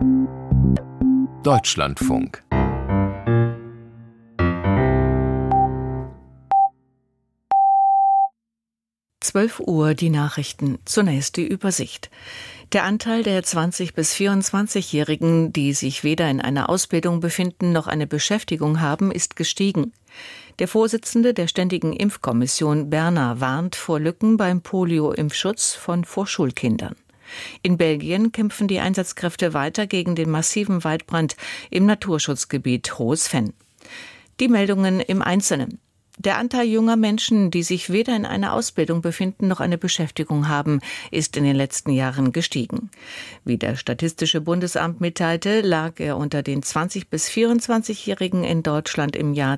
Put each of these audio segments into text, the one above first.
Deutschlandfunk. Uhr die Nachrichten. Zunächst die Übersicht. Der Anteil der 20- bis 24-Jährigen, die sich weder in einer Ausbildung befinden noch eine Beschäftigung haben, ist gestiegen. Der Vorsitzende der Ständigen Impfkommission Berner warnt vor Lücken beim Polio-Impfschutz von Vorschulkindern. In Belgien kämpfen die Einsatzkräfte weiter gegen den massiven Waldbrand im Naturschutzgebiet Hohes Venn. Die Meldungen im Einzelnen. Der Anteil junger Menschen, die sich weder in einer Ausbildung befinden noch eine Beschäftigung haben, ist in den letzten Jahren gestiegen. Wie das Statistische Bundesamt mitteilte, lag er unter den 20- bis 24-Jährigen in Deutschland im Jahr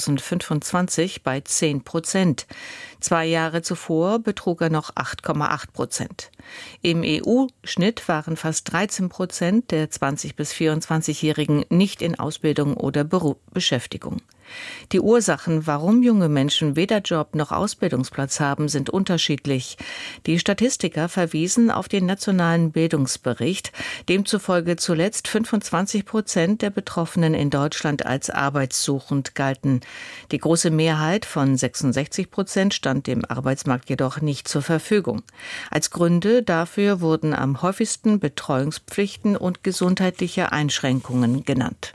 2025 bei 10%. 2 Jahre zuvor betrug er noch 8,8%. Im EU-Schnitt waren fast 13% der 20- bis 24-Jährigen nicht in Ausbildung oder Beschäftigung. Die Ursachen, warum junge Menschen weder Job noch Ausbildungsplatz haben, sind unterschiedlich. Die Statistiker verwiesen auf den nationalen Bildungsbericht, demzufolge zuletzt 25% der Betroffenen in Deutschland als arbeitssuchend galten. Die große Mehrheit von 66% stand dem Arbeitsmarkt jedoch nicht zur Verfügung. Als Gründe dafür wurden am häufigsten Betreuungspflichten und gesundheitliche Einschränkungen genannt.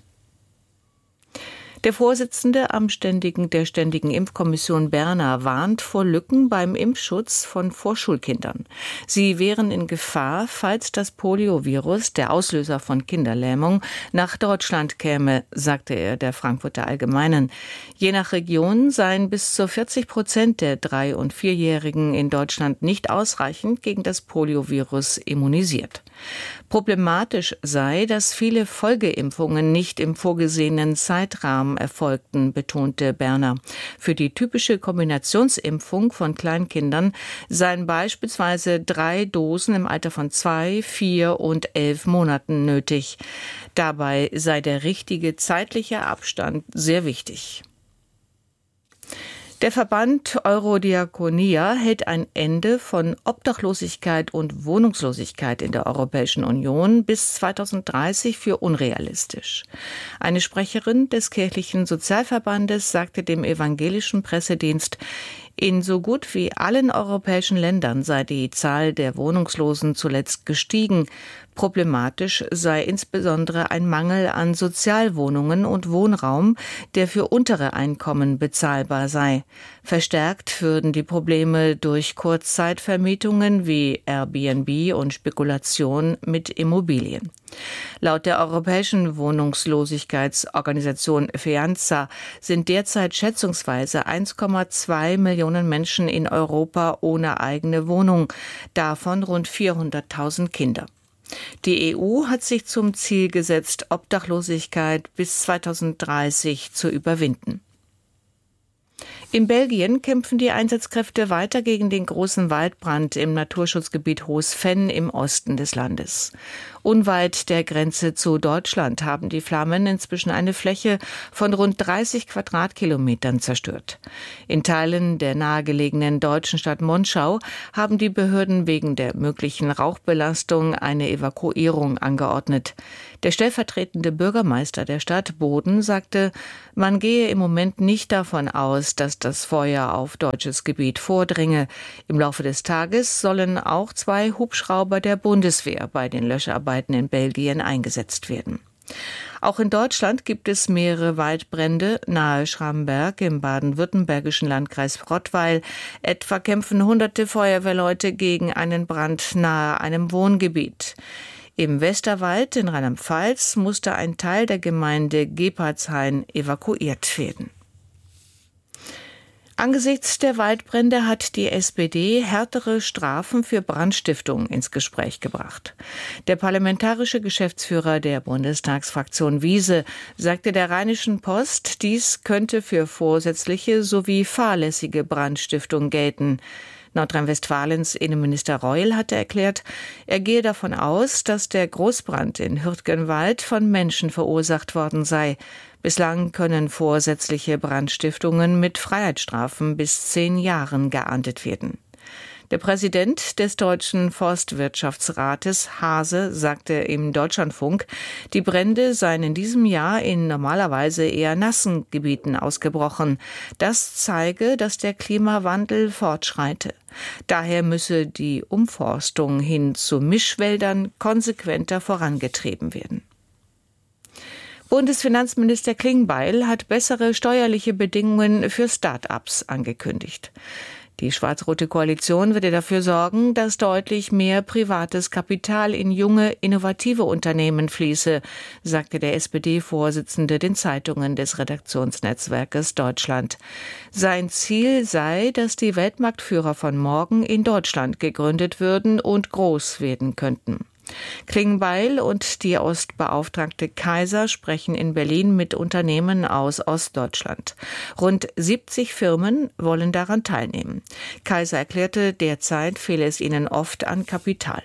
Der Vorsitzende der Ständigen Impfkommission Berner warnt vor Lücken beim Impfschutz von Vorschulkindern. Sie wären in Gefahr, falls das Poliovirus, der Auslöser von Kinderlähmung, nach Deutschland käme, sagte er der Frankfurter Allgemeinen. Je nach Region seien bis zu 40% der 3- und 4-Jährigen in Deutschland nicht ausreichend gegen das Poliovirus immunisiert. Problematisch sei, dass viele Folgeimpfungen nicht im vorgesehenen Zeitrahmen erfolgten, betonte Berner. Für die typische Kombinationsimpfung von Kleinkindern seien beispielsweise 3 Dosen im Alter von 2, 4 und 11 Monaten nötig. Dabei sei der richtige zeitliche Abstand sehr wichtig. Der Verband Eurodiakonia hält ein Ende von Obdachlosigkeit und Wohnungslosigkeit in der Europäischen Union bis 2030 für unrealistisch. Eine Sprecherin des kirchlichen Sozialverbandes sagte dem evangelischen Pressedienst, in so gut wie allen europäischen Ländern sei die Zahl der Wohnungslosen zuletzt gestiegen. Problematisch sei insbesondere ein Mangel an Sozialwohnungen und Wohnraum, der für untere Einkommen bezahlbar sei. Verstärkt würden die Probleme durch Kurzzeitvermietungen wie Airbnb und Spekulation mit Immobilien. Laut der europäischen Wohnungslosigkeitsorganisation FEANZA sind derzeit schätzungsweise 1,2 Millionen Menschen in Europa ohne eigene Wohnung, davon rund 400.000 Kinder. Die EU hat sich zum Ziel gesetzt, Obdachlosigkeit bis 2030 zu überwinden. In Belgien kämpfen die Einsatzkräfte weiter gegen den großen Waldbrand im Naturschutzgebiet Hohes Venn im Osten des Landes. Unweit der Grenze zu Deutschland haben die Flammen inzwischen eine Fläche von rund 30 Quadratkilometern zerstört. In Teilen der nahegelegenen deutschen Stadt Monschau haben die Behörden wegen der möglichen Rauchbelastung eine Evakuierung angeordnet. Der stellvertretende Bürgermeister der Stadt Boden sagte, man gehe im Moment nicht davon aus, dass das Feuer auf deutsches Gebiet vordringe. Im Laufe des Tages sollen auch 2 Hubschrauber der Bundeswehr bei den Löscharbeiten in Belgien eingesetzt werden. Auch in Deutschland gibt es mehrere Waldbrände nahe Schramberg im baden-württembergischen Landkreis Rottweil. Etwa kämpfen hunderte Feuerwehrleute gegen einen Brand nahe einem Wohngebiet. Im Westerwald in Rheinland-Pfalz musste ein Teil der Gemeinde Gepardshain evakuiert werden. Angesichts der Waldbrände hat die SPD härtere Strafen für Brandstiftung ins Gespräch gebracht. Der parlamentarische Geschäftsführer der Bundestagsfraktion Wiese sagte der Rheinischen Post, dies könnte für vorsätzliche sowie fahrlässige Brandstiftung gelten. Nordrhein-Westfalens Innenminister Reul hatte erklärt, er gehe davon aus, dass der Großbrand in Hürtgenwald von Menschen verursacht worden sei. Bislang können vorsätzliche Brandstiftungen mit Freiheitsstrafen bis 10 Jahren geahndet werden. Der Präsident des Deutschen Forstwirtschaftsrates, Haase, sagte im Deutschlandfunk, die Brände seien in diesem Jahr in normalerweise eher nassen Gebieten ausgebrochen. Das zeige, dass der Klimawandel fortschreite. Daher müsse die Umforstung hin zu Mischwäldern konsequenter vorangetrieben werden. Bundesfinanzminister Klingbeil hat bessere steuerliche Bedingungen für Start-ups angekündigt. Die schwarz-rote Koalition werde dafür sorgen, dass deutlich mehr privates Kapital in junge, innovative Unternehmen fließe, sagte der SPD-Vorsitzende den Zeitungen des Redaktionsnetzwerkes Deutschland. Sein Ziel sei, dass die Weltmarktführer von morgen in Deutschland gegründet würden und groß werden könnten. Klingbeil und die Ostbeauftragte Kaiser sprechen in Berlin mit Unternehmen aus Ostdeutschland. Rund 70 Firmen wollen daran teilnehmen. Kaiser erklärte, derzeit fehle es ihnen oft an Kapital.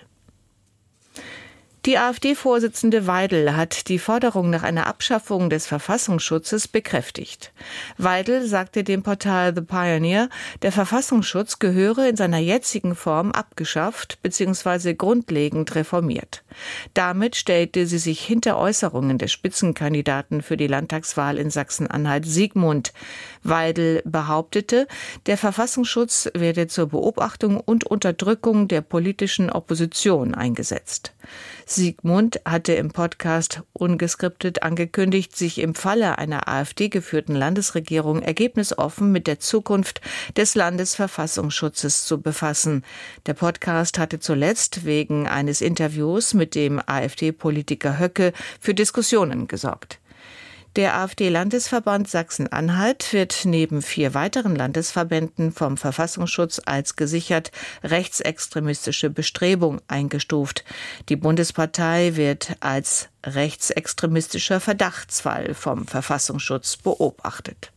Die AfD-Vorsitzende Weidel hat die Forderung nach einer Abschaffung des Verfassungsschutzes bekräftigt. Weidel sagte dem Portal The Pioneer, der Verfassungsschutz gehöre in seiner jetzigen Form abgeschafft bzw. grundlegend reformiert. Damit stellte sie sich hinter Äußerungen des Spitzenkandidaten für die Landtagswahl in Sachsen-Anhalt Siegmund. Weidel behauptete, der Verfassungsschutz werde zur Beobachtung und Unterdrückung der politischen Opposition eingesetzt. Siegmund hatte im Podcast Ungeskriptet angekündigt, sich im Falle einer AfD-geführten Landesregierung ergebnisoffen mit der Zukunft des Landesverfassungsschutzes zu befassen. Der Podcast hatte zuletzt wegen eines Interviews mit dem AfD-Politiker Höcke für Diskussionen gesorgt. Der AfD-Landesverband Sachsen-Anhalt wird neben 4 weiteren Landesverbänden vom Verfassungsschutz als gesichert rechtsextremistische Bestrebung eingestuft. Die Bundespartei wird als rechtsextremistischer Verdachtsfall vom Verfassungsschutz beobachtet.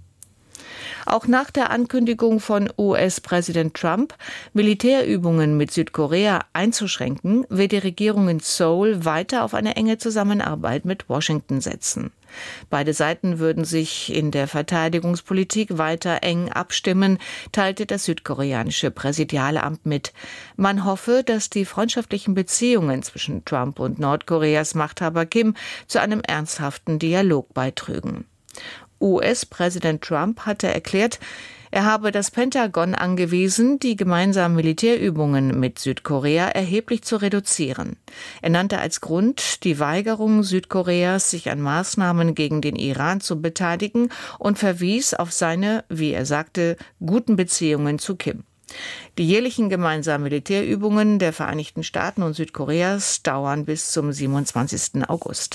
Auch nach der Ankündigung von US-Präsident Trump, Militärübungen mit Südkorea einzuschränken, wird die Regierung in Seoul weiter auf eine enge Zusammenarbeit mit Washington setzen. Beide Seiten würden sich in der Verteidigungspolitik weiter eng abstimmen, teilte das südkoreanische Präsidialamt mit. Man hoffe, dass die freundschaftlichen Beziehungen zwischen Trump und Nordkoreas Machthaber Kim zu einem ernsthaften Dialog beitrügen. US-Präsident Trump hatte erklärt, er habe das Pentagon angewiesen, die gemeinsamen Militärübungen mit Südkorea erheblich zu reduzieren. Er nannte als Grund die Weigerung Südkoreas, sich an Maßnahmen gegen den Iran zu beteiligen und verwies auf seine, wie er sagte, guten Beziehungen zu Kim. Die jährlichen gemeinsamen Militärübungen der Vereinigten Staaten und Südkoreas dauern bis zum 27. August.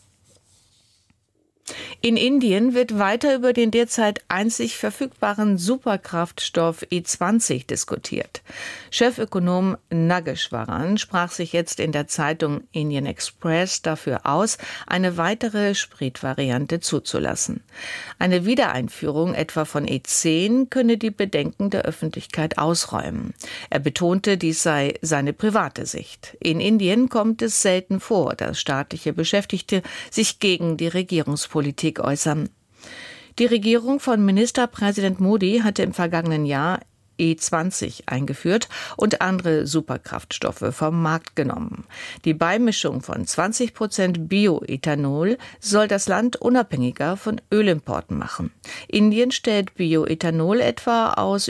In Indien wird weiter über den derzeit einzig verfügbaren Superkraftstoff E20 diskutiert. Chefökonom Nageshwaran sprach sich jetzt in der Zeitung Indian Express dafür aus, eine weitere Spritvariante zuzulassen. Eine Wiedereinführung etwa von E10 könne die Bedenken der Öffentlichkeit ausräumen. Er betonte, dies sei seine private Sicht. In Indien kommt es selten vor, dass staatliche Beschäftigte sich gegen die Regierungspolitik äußern. Die Regierung von Ministerpräsident Modi hatte im vergangenen Jahr E20 eingeführt und andere Superkraftstoffe vom Markt genommen. Die Beimischung von 20% Bioethanol soll das Land unabhängiger von Ölimporten machen. Indien stellt Bioethanol etwa aus